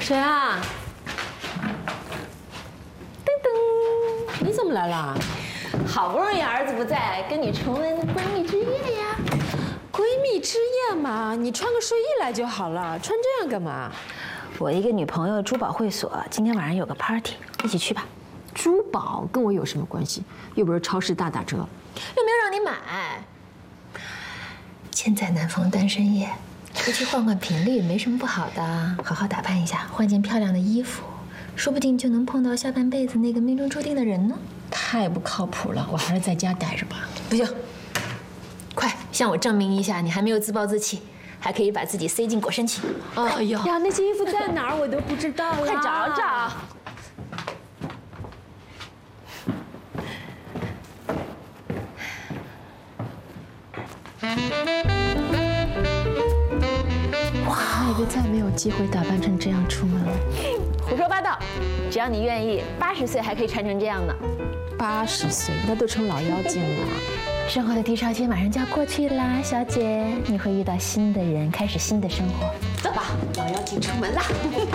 谁啊？噔噔，你怎么来了？ 好不容易儿子不在，跟你重温闺蜜之夜呀。 闺蜜之夜嘛，你穿个睡衣来就好了，穿这样干嘛？ 我一个女朋友珠宝会所今天晚上有个 party， 一起去吧。 珠宝跟我有什么关系？又不是超市大打折， 又没有让你买。千载难逢单身夜，夫妻换换频率没什么不好的。好好打扮一下，换件漂亮的衣服，说不定就能碰到下半辈子那个命中注定的人呢。 太不靠谱了，我还是在家待着吧。 不行，快向我证明一下，你还没有自暴自弃，还可以把自己塞进裹身器。 哎呀，那些衣服在哪儿我都不知道了。 快找找。 我以为再没有机会打扮成这样出门了。 胡说八道！只要你愿意，80岁还可以穿成这样呢。 80岁，那都成老妖精了。 生活的低潮期马上就要过去啦，小姐，你会遇到新的人，开始新的生活。走吧，老妖精出门啦！